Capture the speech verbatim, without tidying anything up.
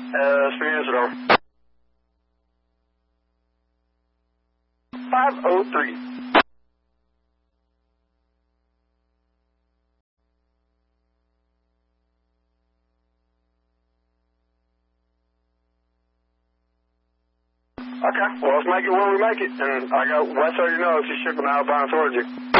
Uh, experience it over. five oh three. Okay, well, let's make it when we make it, and I got Wes already know if she's shipping outbound towards you.